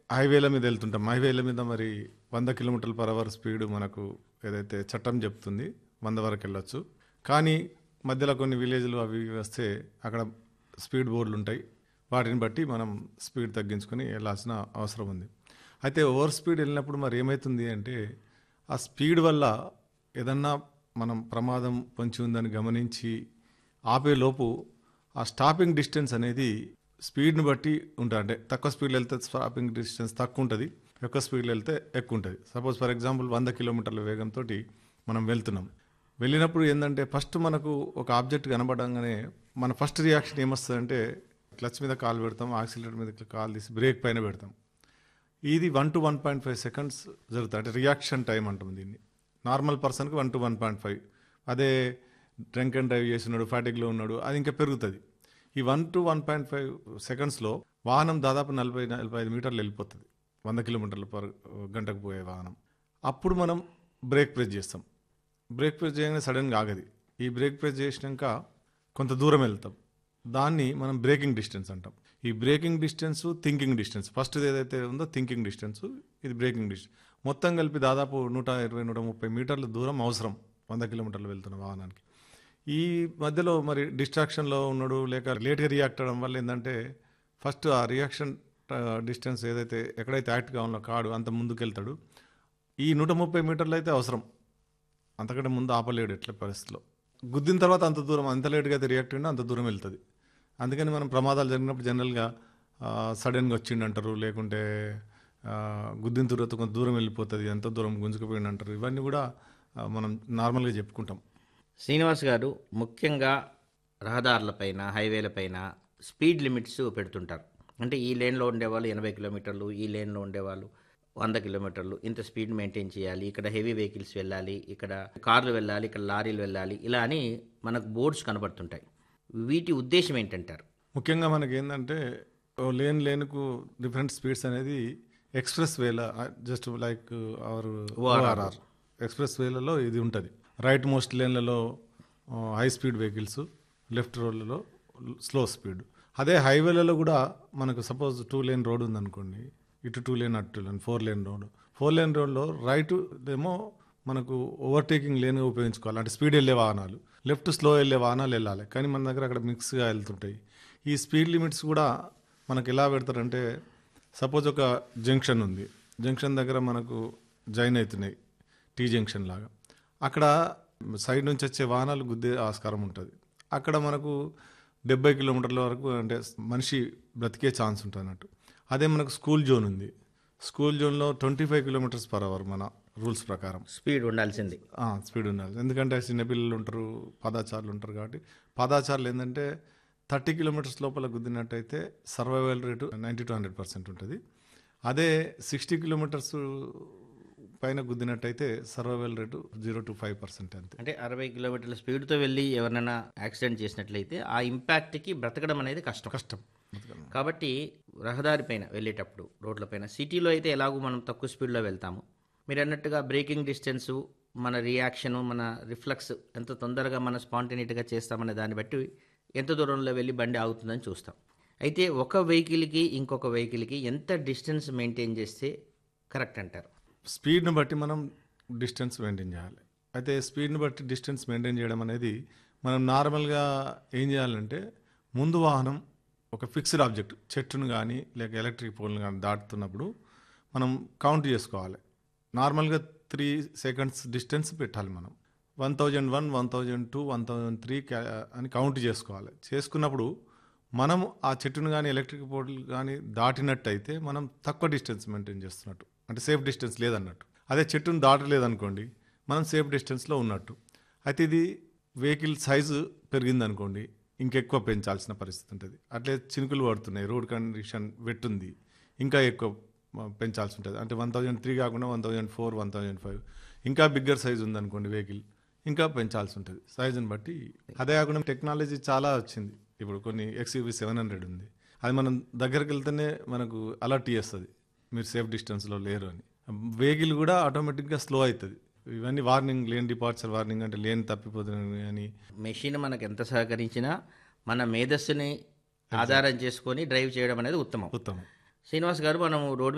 హైవేల మీద వెళ్తుంటాం. హైవేల మీద మరి 100 కిలోమీటర్ల పర్ అవర్ స్పీడ్ మనకు ఏదైతే చట్టం చెప్తుంది 100 వరకు వెళ్ళొచ్చు. కానీ మధ్యలో కొన్ని విలేజ్లు అవి ఇవి వస్తే అక్కడ స్పీడ్ బోర్డులు ఉంటాయి. వాటిని బట్టి మనం స్పీడ్ తగ్గించుకొని వెళ్ళాల్సిన అవసరం ఉంది. అయితే ఓవర్ స్పీడ్ వెళ్ళినప్పుడు మరి ఏమవుతుంది అంటే ఆ స్పీడ్ వల్ల ఏదన్నా మనం ప్రమాదం పొంచి ఉందని గమనించి ఆపేలోపు ఆ స్టాపింగ్ డిస్టెన్స్ అనేది స్పీడ్ని బట్టి ఉంటుంది. అంటే తక్కువ స్పీడ్లో వెళ్తే స్టాపింగ్ డిస్టెన్స్ తక్కువ ఉంటుంది, ఎక్కువ స్పీడ్లో వెళ్తే ఎక్కువ ఉంటుంది. సపోజ్ ఫర్ ఎగ్జాంపుల్ 100 కిలోమీటర్ల వేగంతో మనం వెళ్తున్నాం. వెళ్ళినప్పుడు ఏంటంటే ఫస్ట్ మనకు ఒక ఆబ్జెక్ట్ కనబడంగానే మన ఫస్ట్ రియాక్షన్ ఏమొస్తుందంటే క్లచ్ మీద కాలు పెడతాం, యాక్సిలరేటర్ మీద కాలు తీసి బ్రేక్ పైన పెడతాం. ఇది 1 to 1.5 సెకండ్స్ జరుగుతుంది. అంటే రియాక్షన్ టైం అంటాం దీన్ని. నార్మల్ పర్సన్కి 1 to 1.5. అదే డ్రంక్ అండ్ డ్రైవ్ చేస్తున్నాడు, ఫ్యాటిక్లో ఉన్నాడు, అది ఇంకా పెరుగుతుంది. ఈ 1 to 1.5 సెకండ్స్లో వాహనం దాదాపు 40-45 మీటర్లు వెళ్ళిపోతుంది 100 కిలోమీటర్ల పర్ గంటకు పోయే వాహనం. అప్పుడు మనం బ్రేక్ ప్రెస్ చేస్తాం. బ్రేక్ ప్రెస్ చేయగానే సడన్గా ఆగది. ఈ బ్రేక్ ప్రెస్ చేసినాక కొంత దూరం వెళ్తాం. దాన్ని మనం బ్రేకింగ్ డిస్టెన్స్ అంటాం. ఈ breaking distance, thinking distance, first ఏదైతే ఉందో థింకింగ్ డిస్టెన్స్, ఇది బ్రేకింగ్ డిస్టెన్స్. మొత్తం కలిపి దాదాపు 120-130 మీటర్ల దూరం అవసరం 100 కిలోమీటర్లు వెళ్తున్న వాహనానికి. ఈ మధ్యలో మరి డిస్ట్రాక్షన్లో ఉన్నాడు లేక లేట్గా రియాక్ట్ అవ్వడం వల్ల ఏంటంటే ఫస్ట్ ఆ రియాక్షన్ డిస్టెన్స్ ఏదైతే ఎక్కడైతే యాక్ట్గా ఉన్న కాడు అంత ముందుకు వెళ్తాడు. ఈ 130 మీటర్లు అయితే అవసరం, అంతకంటే ముందు ఆపలేడు ఎట్ల పరిస్థితిలో. గుద్దిన తర్వాత అంత దూరం, అంత లేట్గా అయితే రియాక్ట్ అయినా అంత దూరం వెళ్తుంది. అందుకని మనం ప్రమాదాలు జరిగినప్పుడు జనరల్గా సడన్గా వచ్చిండు అంటారు, లేకుంటే గుద్దిన తర్వాత కొంత దూరం వెళ్ళిపోతుంది, ఎంత దూరం గుంజుకుపోయింది అంటారు. ఇవన్నీ కూడా మనం నార్మల్గా చెప్పుకుంటాం. శ్రీనివాస్ గారు, ముఖ్యంగా రహదారులపైన, హైవేలపైన స్పీడ్ లిమిట్స్ పెడుతుంటారు. అంటే ఈ లేన్లో ఉండేవాళ్ళు 80 కిలోమీటర్లు, ఈ లేన్లో ఉండేవాళ్ళు 100 కిలోమీటర్లు, ఇంత స్పీడ్ మెయింటైన్ చేయాలి, ఇక్కడ హెవీ వెహికల్స్ వెళ్ళాలి, ఇక్కడ కార్లు వెళ్ళాలి, ఇక్కడ లారీలు వెళ్ళాలి, ఇలా అని మనకు బోర్డ్స్ కనబడుతుంటాయి. వీటి ఉద్దేశం ఏంటంటారు? ముఖ్యంగా మనకి ఏంటంటే లేన్కు డిఫరెంట్ స్పీడ్స్ అనేది ఎక్స్ప్రెస్ వేల, just like our ORR express వేలలో ఇది ఉంటుంది. Right most లేన్లలో high speed vehicles, left రోడ్లలో స్లో స్పీడ్. అదే హైవేలలో కూడా మనకు సపోజ్ 2 లేన్ రోడ్ ఉందనుకోండి, ఇటు 2 లేన్ అటు 2 లేన్ 4 లేన్ రోడ్. 4 లేన్ రోడ్లో రైట్ ఏమో మనకు ఓవర్టేకింగ్ లేన్గా ఉపయోగించుకోవాలి, అంటే స్పీడ్ వెళ్ళే వాహనాలు. లెఫ్ట్ స్లో వెళ్ళే వాహనాలు వెళ్ళాలి, కానీ మన దగ్గర అక్కడ మిక్స్గా వెళ్తుంటాయి. ఈ స్పీడ్ లిమిట్స్ కూడా మనకు ఎలా పెడతారంటే సపోజ్ ఒక జంక్షన్ ఉంది, జంక్షన్ దగ్గర మనకు జాయిన్ అవుతున్నాయి టీ జంక్షన్ లాగా. అక్కడ సైడ్ నుంచి వచ్చే వాహనాలు గుద్దే ఆస్కారం ఉంటుంది. అక్కడ మనకు 70 కిలోమీటర్ల వరకు అంటే మనిషి బ్రతికే ఛాన్స్ ఉంటుంది అన్నట్టు. అదే మనకు స్కూల్ జోన్ ఉంది, స్కూల్ జోన్లో 25 కిలోమీటర్స్ పర్ అవర్ మన రూల్స్ ప్రకారం స్పీడ్ ఉండాల్సింది. స్పీడ్ ఉండాలి. ఎందుకంటే చిన్నపిల్లలు ఉంటారు, పాదాచారులు ఉంటారు. కాబట్టి పాదాచారులు ఏంటంటే 30 కిలోమీటర్స్ లోపల గుద్దినట్టయితే సర్వైవల్ రేటు 90 to 100% ఉంటుంది. అదే 60 కిలోమీటర్స్ పైన గుద్దినట్టయితే సర్వైవల్ రేటు 0 to 5% అంతే. అంటే 60 కిలోమీటర్ల స్పీడ్తో వెళ్ళి ఎవరైనా యాక్సిడెంట్ చేసినట్లయితే ఆ ఇంపాక్ట్కి బ్రతకడం అనేది కష్టం. కాబట్టి రహదారిపైన వెళ్ళేటప్పుడు, రోడ్లపైన, సిటీలో అయితే ఎలాగూ మనం తక్కువ స్పీడ్లో వెళ్తాము. మీరు అన్నట్టుగా బ్రేకింగ్ డిస్టెన్సు, మన రియాక్షను, మన రిఫ్లెక్స్ ఎంత తొందరగా మన స్పాంటేనిటీగా చేస్తామనే దాన్ని బట్టి ఎంత దూరంలో వెళ్ళి బండి ఆగుతుందని చూస్తాం. అయితే ఒక వెహికల్కి ఇంకొక వెహికల్కి ఎంత డిస్టెన్స్ మెయింటైన్ చేస్తే కరెక్ట్ అంటారు? స్పీడ్ని బట్టి మనం డిస్టెన్స్ మెయింటైన్ చేయాలి. అయితే స్పీడ్ని బట్టి డిస్టెన్స్ మెయింటైన్ చేయడం అనేది మనం నార్మల్గా ఏం చేయాలంటే ముందు వాహనం ఒక ఫిక్స్డ్ ఆబ్జెక్ట్, చెట్టును కానీ లేక ఎలక్ట్రిక్ పోల్ని కానీ దాటుతున్నప్పుడు మనం కౌంట్ చేసుకోవాలి. నార్మల్గా 3 సెకండ్స్ డిస్టెన్స్ పెట్టాలి. మనం 1001, 1002, 1003 అని కౌంట్ చేసుకోవాలి. చేసుకున్నప్పుడు మనం ఆ చెట్టును కానీ ఎలక్ట్రిక్ పోల్ కానీ దాటినట్టయితే మనం తక్కువ డిస్టెన్స్ మెయింటైన్ చేస్తున్నట్టు, అంటే సేఫ్ డిస్టెన్స్ లేదన్నట్టు. అదే చెట్టును దాటలేదనుకోండి మనం సేఫ్ డిస్టెన్స్లో ఉన్నట్టు. అయితే ఇది వెహికల్ సైజు పెరిగిందనుకోండి ఇంకెక్కువ పెంచాల్సిన పరిస్థితి ఉంటుంది. అట్లే చినుకులు పడుతున్నాయి, రోడ్ కండిషన్ వెట్టుంది, ఇంకా ఎక్కువ పెంచాల్సి ఉంటుంది. అంటే 1003 కాకుండా 1004, 1005, ఇంకా బిగ్గర్ సైజు ఉందనుకోండి వెహికల్ ఇంకా పెంచాల్సి ఉంటుంది సైజుని బట్టి. అదే కాకుండా టెక్నాలజీ చాలా వచ్చింది. ఇప్పుడు కొన్ని XUV 700 ఉంది, అది మనం దగ్గరికి వెళ్తేనే మనకు అలర్ట్ చేస్తుంది మీరు సేఫ్ డిస్టెన్స్లో లేరు అని. వెహికల్ కూడా ఆటోమేటిక్గా స్లో అవుతుంది. ఇవన్నీ వార్నింగ్, లేన్ డిపార్చర్ వార్నింగ్, అంటే లేన్ తప్పిపోతుంది అని. మెషిన్ మనకు ఎంత సహకరించినా మన మేధస్సుని ఆధారం చేసుకొని డ్రైవ్ చేయడం అనేది ఉత్తమం. ఉత్తమం. శ్రీనివాస్ గారు, మనం రోడ్